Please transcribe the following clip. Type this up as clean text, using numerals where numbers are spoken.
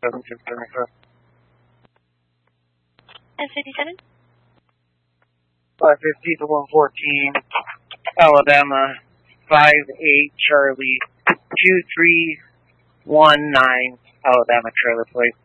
And 57? 550 to 114, Alabama, 58 Charlie, 2319, Alabama trailer plate.